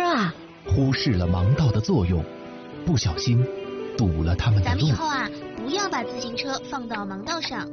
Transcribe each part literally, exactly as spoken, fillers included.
车啊， 忽视了盲道的作用，不小心堵了他们的路。 咱们以后啊，不要把自行车放到盲道上。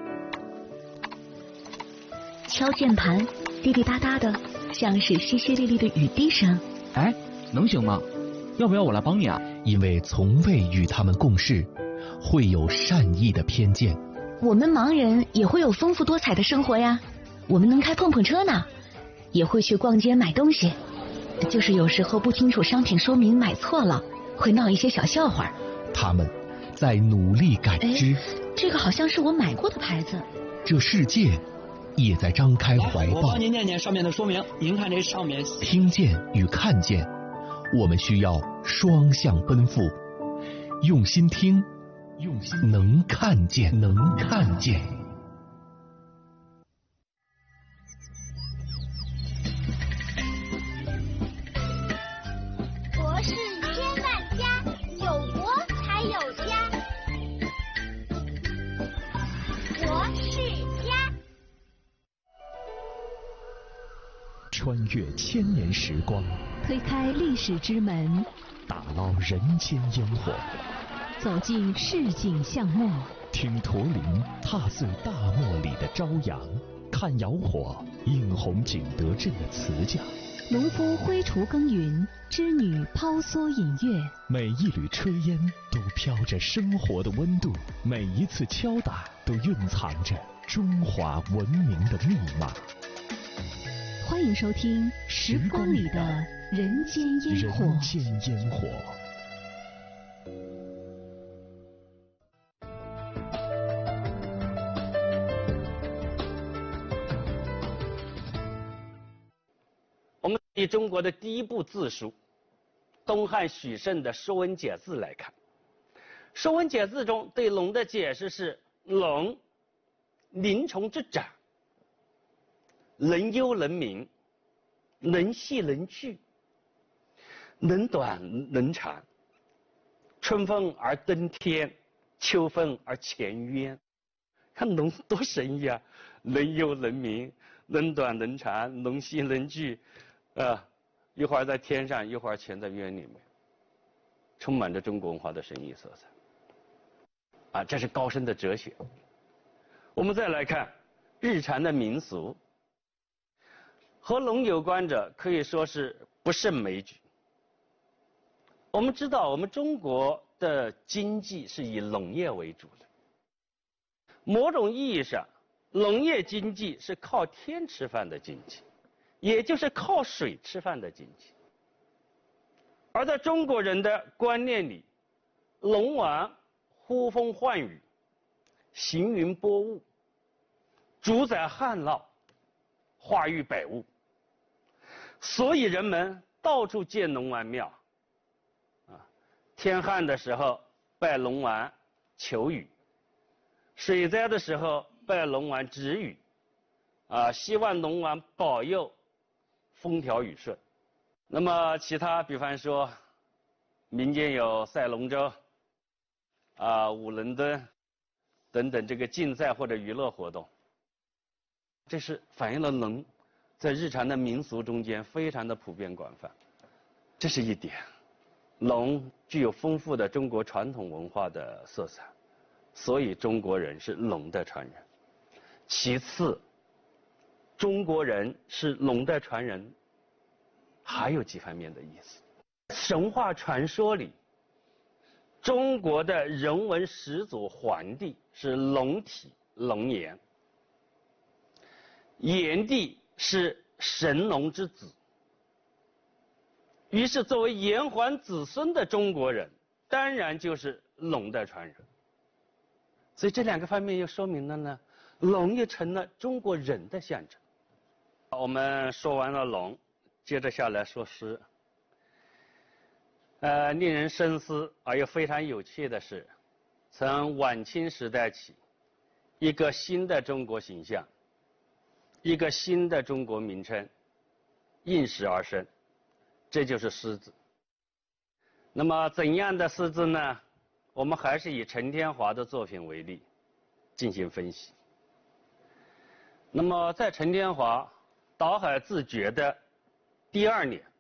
敲键盘，滴滴答答的，像是淅淅沥沥的雨滴声。 哎，能行吗？要不要我来帮你啊？ 因为从未与他们共事，会有善意的偏见。 我们盲人也会有丰富多彩的生活呀，我们能开碰碰车呢，也会去逛街买东西，就是有时候不清楚商品说明买错了，会闹一些小笑话。 他们在努力感知， 这个好像是我买过的牌子。 这世界也在张开怀抱。 我帮您念念上面的说明，您看这上面。 听见与看见，我们需要双向奔赴，用心听，用心能看见，能看见。 国事千万家，有国才有家。国事家。 穿越千年时光， 推开历史之门， 打捞人间烟火， 走进市井巷陌， 听驼铃踏碎大漠里的朝阳，看窑火映红景德镇的瓷匠， 农夫挥锄耕耘，织女抛梭引月。 每一缕炊烟都飘着生活的温度，每一次敲打都蕴藏着中华文明的密码。 欢迎收听《时光里的人间烟火》。 人间烟火。 我们以中国的第一部字书东汉许慎的《说文解字》来看，《说文解字》中对龙的解释是：龙，鳞虫之长，能幽能明，能细能聚，能短能长，春风而登天，秋风而潜渊。看龙多神异啊！能幽能明，能短能长，能细能聚，啊，一会儿在天上，一会儿潜在渊里面，充满着中国文化的神异色彩。啊，这是高深的哲学。我们再来看日常的民俗，和龙有关者可以说是不胜枚举。我们知道，我们中国的经济是以农业为主的，某种意义上，农业经济是靠天吃饭的经济，也就是靠水吃饭的经济。而在中国人的观念里，龙王呼风唤雨，行云播雾，主宰旱涝，化育百物，所以人们到处建龙王庙，啊，天旱的时候拜龙王求雨，水灾的时候拜龙王止雨，啊，希望龙王保佑风调雨顺。那么其他，比方说民间有赛龙舟、啊舞龙灯等等这个竞赛或者娱乐活动，这是反映了龙在日常的民俗中间非常的普遍广泛，这是一点。龙具有丰富的中国传统文化的色彩，所以中国人是龙的传人。其次，中国人是龙的传人，还有几方面的意思。神话传说里，中国的人文始祖黄帝是龙体龙颜，炎帝是神龙之子。于是作为炎黄子孙的中国人，当然就是龙的传人。所以这两个方面又说明了呢，龙也成了中国人的象征。我们说完了龙，接着下来说诗。呃，令人深思而又非常有趣的是，从晚清时代起，一个新的中国形象，一个新的中国名称应时而生，这就是诗字。那么怎样的诗字呢？我们还是以陈天华的作品为例进行分析。那么在陈天华倒海自绝的第二年，